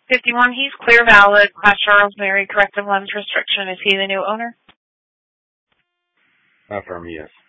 51, he's clear valid. Class Charles Mary, corrective lens restriction. Is he the new owner? Affirm, yes.